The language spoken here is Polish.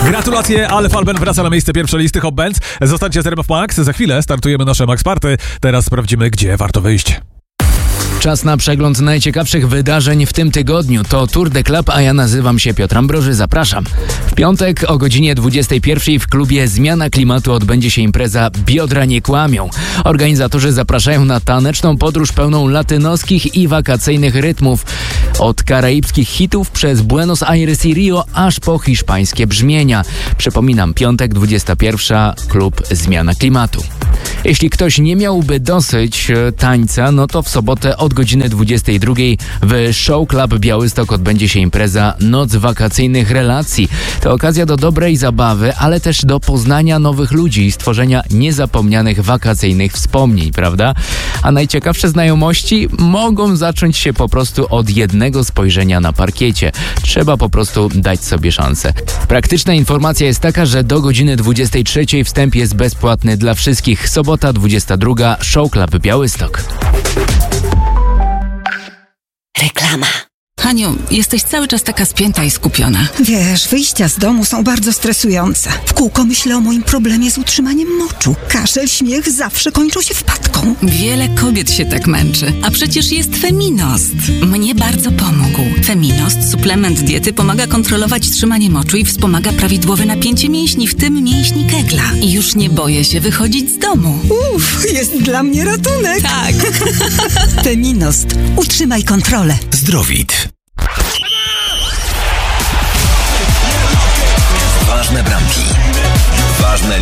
Gratulacje, ale Falben wraca na miejsce pierwsze listy Hot Bands. Zostańcie z RMF Max, za chwilę startujemy nasze Max Party. Teraz sprawdzimy, gdzie warto wyjść. Czas na przegląd najciekawszych wydarzeń w tym tygodniu. To Tour de Club, a ja nazywam się Piotr Ambroży. Zapraszam. W piątek o godzinie 21 w klubie Zmiana Klimatu odbędzie się impreza Biodra nie kłamią. Organizatorzy zapraszają na taneczną podróż pełną latynoskich i wakacyjnych rytmów. Od karaibskich hitów przez Buenos Aires i Rio aż po hiszpańskie brzmienia. Przypominam, piątek 21, klub Zmiana Klimatu. Jeśli ktoś nie miałby dosyć tańca, no to w sobotę od godziny 22 w Show Club Białystok odbędzie się impreza Noc Wakacyjnych Relacji. To okazja do dobrej zabawy, ale też do poznania nowych ludzi i stworzenia niezapomnianych wakacyjnych wspomnień, prawda? A najciekawsze znajomości mogą zacząć się po prostu od jednego spojrzenia na parkiecie. Trzeba po prostu dać sobie szansę. Praktyczna informacja jest taka, że do godziny 23 wstęp jest bezpłatny dla wszystkich. Sobota 22, Show Club Białystok. Reklama. Haniu, jesteś cały czas taka spięta i skupiona. Wiesz, wyjścia z domu są bardzo stresujące. W kółko myślę o moim problemie z utrzymaniem moczu. Kaszel, śmiech zawsze kończą się wpadką. Wiele kobiet się tak męczy. A przecież jest Feminost. Mnie bardzo pomógł. Feminost, suplement diety, pomaga kontrolować trzymanie moczu i wspomaga prawidłowe napięcie mięśni, w tym mięśni kegla. I już nie boję się wychodzić z domu. Jest dla mnie ratunek. Tak. Feminost. Utrzymaj kontrolę. Zdrowit. Ważne bramki. Ważne